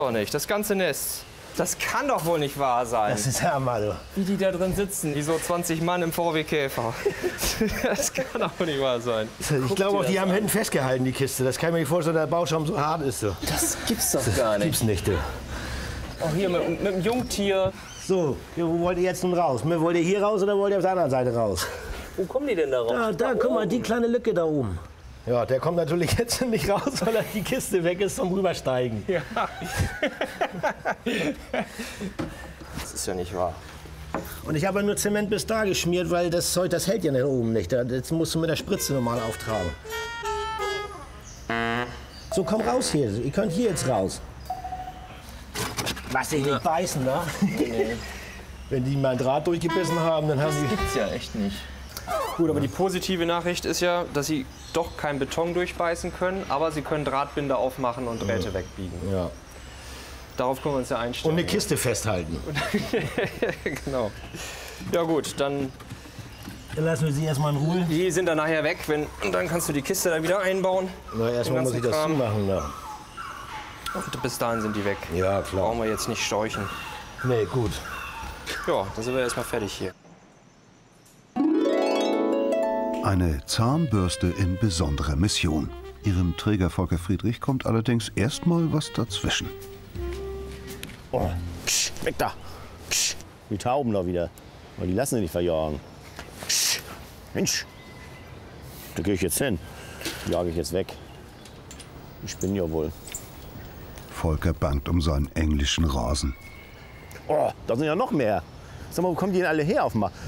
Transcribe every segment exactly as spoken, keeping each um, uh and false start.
doch nicht, das ganze Nest. Das kann doch wohl nicht wahr sein. Das ist ja mal. Wie die da drin sitzen, wie so zwanzig Mann im V W Käfer. Das kann doch wohl nicht wahr sein. Ich glaube auch, die haben hinten festgehalten, die Kiste. Das kann ich mir nicht vorstellen, dass der Bauschaum so hart ist. So. Das gibt's doch gar nicht. Gibt's nicht. Du. Auch hier mit, mit dem Jungtier. So, wo wollt ihr jetzt nun raus? Wollt ihr hier raus oder wollt ihr auf der anderen Seite raus? Wo kommen die denn da raus? Da, da, guck mal, die kleine Lücke da oben. Ja, der kommt natürlich jetzt nicht raus, weil er die Kiste weg ist zum Rübersteigen. Ja. Das ist ja nicht wahr. Und ich habe nur Zement bis da geschmiert, weil das Zeug, das hält ja da oben nicht. Das musst du mit der Spritze normal auftragen. So, komm raus hier. Ihr könnt hier jetzt raus. Lass dich nicht beißen, ne? Nee. Wenn die mal ein Draht durchgebissen haben, dann haben Das sie... gibt's ja echt nicht. Gut, aber die positive Nachricht ist ja, dass sie doch keinen Beton durchbeißen können, aber sie können Drahtbinder aufmachen und Drähte ja. wegbiegen. Ja. Darauf können wir uns ja einstellen. Und eine Kiste festhalten. Genau. Ja gut, dann... Dann lassen wir sie erstmal in Ruhe. Die sind dann nachher weg, wenn, und dann kannst du die Kiste da wieder einbauen. Na, erstmal muss ich das zumachen. Da. Und bis dahin sind die weg. Ja, klar. Brauchen wir jetzt nicht storchen. Nee, gut. Ja, dann sind wir erstmal fertig hier. Eine Zahnbürste in besonderer Mission. Ihrem Träger Volker Friedrich kommt allerdings erstmal was dazwischen. Oh, psch, weg da! Psch, die Tauben da wieder. Aber die lassen sie nicht verjagen. Psch, Mensch, da gehe ich jetzt hin. Die jage ich jetzt weg. Ich bin ja wohl. Volker bangt um seinen englischen Rasen. Oh, da sind ja noch mehr. Sag mal, wo kommen die denn alle her auf mal?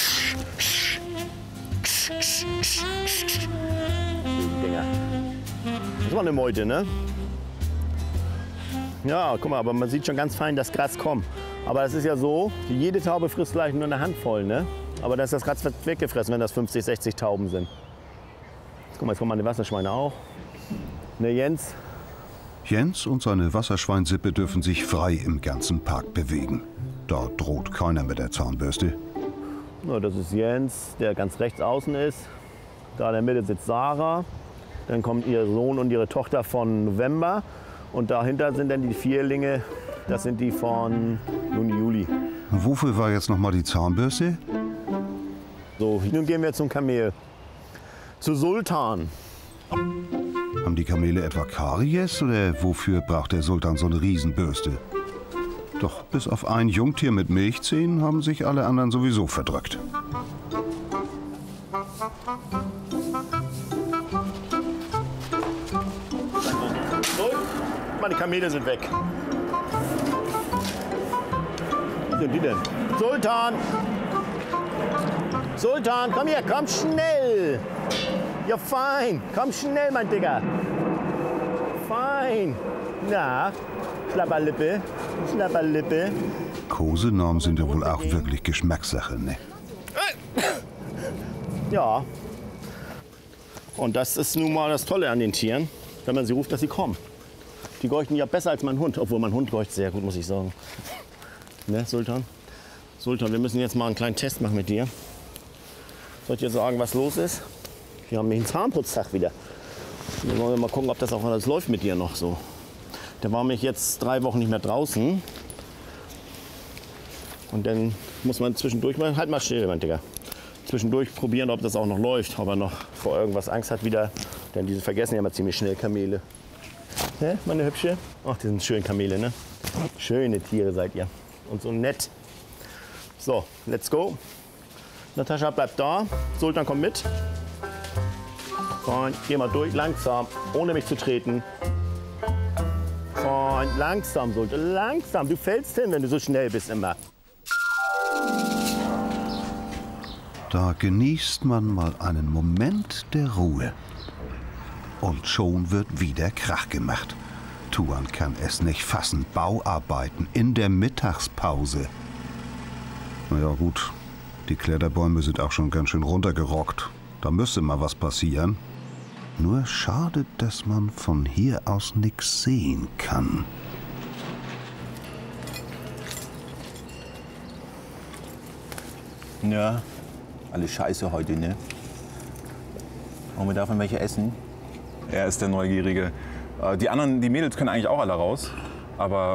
Dinger. Das war eine Meute, ne? Ja, guck mal, aber man sieht schon ganz fein, dass Gras kommt. Aber das ist ja so, jede Taube frisst vielleicht nur eine Handvoll, ne? Aber das ist das Gras wird weggefressen, wenn das fünfzig, sechzig Tauben sind. Jetzt, guck mal, jetzt kommen meine Wasserschweine auch. Ne, Jens? Jens und seine Wasserschweinsippe dürfen sich frei im ganzen Park bewegen. Da droht keiner mit der Zahnbürste. Ja, das ist Jens, der ganz rechts außen ist. Da in der Mitte sitzt Sarah. Dann kommt ihr Sohn und ihre Tochter von November. Und dahinter sind dann die Vierlinge. Das sind die von Juni, Juli. Wofür war jetzt noch mal die Zahnbürste? So, nun gehen wir zum Kamel. Zu Sultan. Haben die Kamele etwa Karies oder wofür braucht der Sultan so eine Riesenbürste? Doch bis auf ein Jungtier mit Milchzähnen haben sich alle anderen sowieso verdrückt. So, meine Kamele sind weg. Wo sind die denn? Sultan! Sultan, komm her, komm schnell! Ja, fein, komm schnell, mein Digger. Fein. Na, Schlapperlippe, Schlapperlippe. Kosenamen sind ja wohl auch wirklich Geschmackssache, ne? Ja. Und das ist nun mal das Tolle an den Tieren, wenn man sie ruft, dass sie kommen. Die geuchten ja besser als mein Hund, obwohl mein Hund geucht sehr gut, muss ich sagen. Ne, Sultan? Sultan, wir müssen jetzt mal einen kleinen Test machen mit dir. Soll ich dir sagen, was los ist? Wir haben hier einen Zahnputztag wieder. Dann wollen wir mal gucken, ob das auch alles läuft mit dir noch so. Der war mich jetzt drei Wochen nicht mehr draußen. Und dann muss man zwischendurch mal, halt mal still, mein Digga. Zwischendurch probieren, ob das auch noch läuft, ob er noch vor irgendwas Angst hat wieder. Denn diese vergessen ja immer ziemlich schnell Kamele. Hä, meine Hübsche? Ach, die sind schön Kamele, ne? Schöne Tiere seid ihr. Und so nett. So, let's go. Natascha bleibt da. Sultan kommt mit. Freund, geh mal durch, langsam, ohne mich zu treten. Freund, langsam, Sultan, langsam. Du fällst hin, wenn du so schnell bist immer. Da genießt man mal einen Moment der Ruhe. Und schon wird wieder Krach gemacht. Tuan kann es nicht fassen. Bauarbeiten in der Mittagspause. Na ja, gut. Die Kletterbäume sind auch schon ganz schön runtergerockt. Da müsste mal was passieren. Nur schade, dass man von hier aus nichts sehen kann. Ja, alles scheiße heute, ne? Wollen wir davon welche essen? Er ist der Neugierige. Äh, Die anderen, die Mädels können eigentlich auch alle raus. Aber